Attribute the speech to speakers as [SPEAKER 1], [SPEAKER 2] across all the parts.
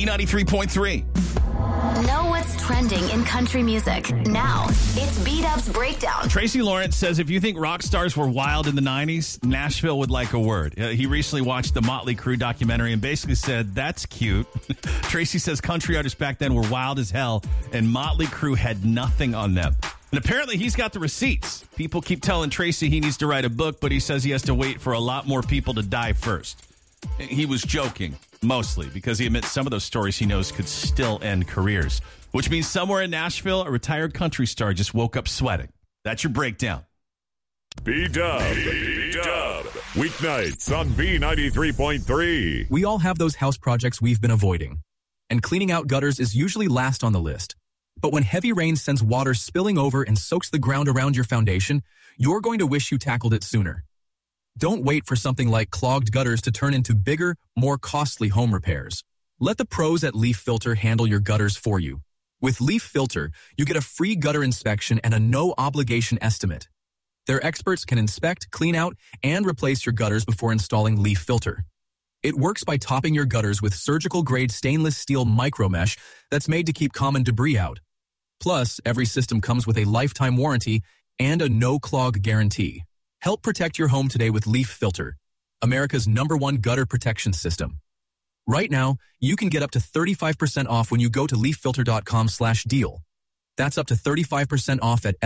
[SPEAKER 1] B93.3.
[SPEAKER 2] Know what's trending in country music. Now, it's B-Dub's Breakdown.
[SPEAKER 1] Tracy Lawrence says if you think rock stars were wild in the 90s, Nashville would like a word. He recently watched the Motley Crue documentary and basically said, that's cute. Tracy says country artists back then were wild as hell, and Motley Crue had nothing on them. And apparently he's got the receipts. People keep telling Tracy he needs to write a book, but he says he has to wait for a lot more people to die first. He was joking, mostly, because he admits some of those stories he knows could still end careers, which means somewhere in Nashville, a retired country star just woke up sweating. That's your breakdown.
[SPEAKER 3] B-Dub. Weeknights on B93.3.
[SPEAKER 4] We all have those house projects we've been avoiding, and cleaning out gutters is usually last on the list. But when heavy rain sends water spilling over and soaks the ground around your foundation, you're going to wish you tackled it sooner. Don't wait for something like clogged gutters to turn into bigger, more costly home repairs. Let the pros at Leaf Filter handle your gutters for you. With Leaf Filter, you get a free gutter inspection and a no-obligation estimate. Their experts can inspect, clean out, and replace your gutters before installing Leaf Filter. It works by topping your gutters with surgical-grade stainless steel micromesh that's made to keep common debris out. Plus, every system comes with a lifetime warranty and a no-clog guarantee. Help protect your home today with Leaf Filter, America's #1 gutter protection system. Right now, you can get up to 35% off when you go to leaffilter.com/deal. That's up to 35% off at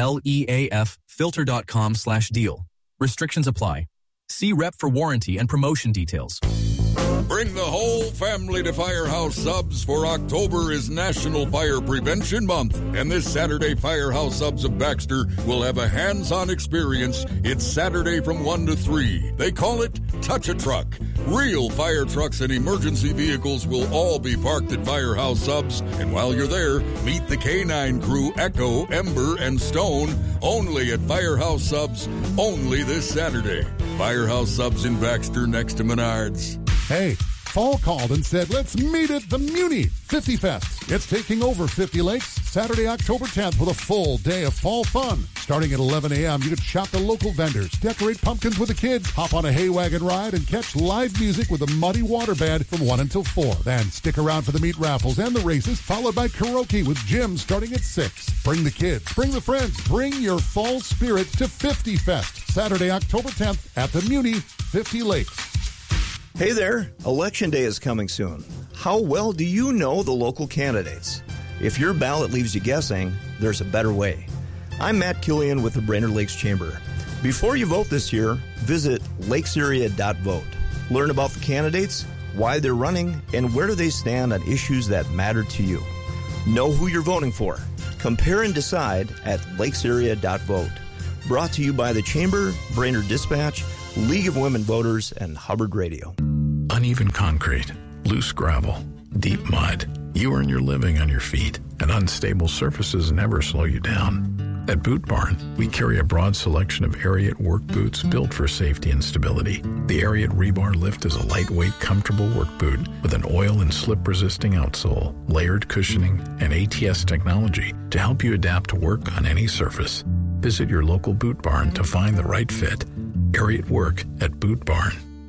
[SPEAKER 4] leaffilter.com/deal. Restrictions apply. See rep for warranty and promotion details.
[SPEAKER 5] Bring the whole family to Firehouse Subs, for October is National Fire Prevention Month. And this Saturday, Firehouse Subs of Baxter will have a hands-on experience. It's Saturday from 1 to 3. They call it Touch a Truck. Real fire trucks and emergency vehicles will all be parked at Firehouse Subs. And while you're there, meet the K9 crew, Echo, Ember, and Stone, only at Firehouse Subs, only this Saturday. Firehouse Subs in Baxter, next to Menards.
[SPEAKER 6] Hey, Fall called and said, let's meet at the Muni 50 Fest. It's taking over 50 Lakes Saturday, October 10th with a full day of fall fun. Starting at 11 a.m., you can shop the local vendors, decorate pumpkins with the kids, hop on a hay wagon ride, and catch live music with a Muddy Water Band from 1 until 4. Then stick around for the meat raffles and the races, followed by karaoke with Jim starting at 6. Bring the kids, bring the friends, bring your fall spirit to 50 Fest. Saturday, October 10th at the Muni 50 Lakes.
[SPEAKER 7] Hey there, Election Day is coming soon. How well do you know the local candidates? If your ballot leaves you guessing, there's a better way. I'm Matt Killian with the Brainerd Lakes Chamber. Before you vote this year, visit lakesarea.vote. Learn about the candidates, why they're running, and where do they stand on issues that matter to you. Know who you're voting for. Compare and decide at lakesarea.vote. Brought to you by the Chamber, Brainerd Dispatch, League of Women Voters, and Hubbard Radio.
[SPEAKER 8] Uneven concrete, loose gravel, deep mud. You earn your living on your feet, and unstable surfaces never slow you down. At Boot Barn, we carry a broad selection of Ariat work boots built for safety and stability. The Ariat Rebar Lift is a lightweight, comfortable work boot with an oil and slip-resisting outsole, layered cushioning, and ATS technology to help you adapt to work on any surface. Visit your local Boot Barn to find the right fit. Ariat Work at Boot Barn.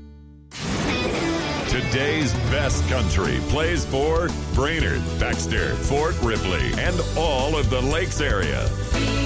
[SPEAKER 3] Today's best country plays for Brainerd, Baxter, Fort Ripley, and all of the Lakes area.